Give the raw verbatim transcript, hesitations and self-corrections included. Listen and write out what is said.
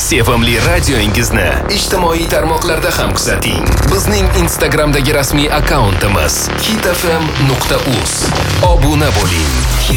Sevimli radioingizni ijtimoiy tarmoqlarda ham kuzating. Bizning Instagramdagi rasmiy akkauntimiz hit f m nuqta uz. Obuna bo'ling.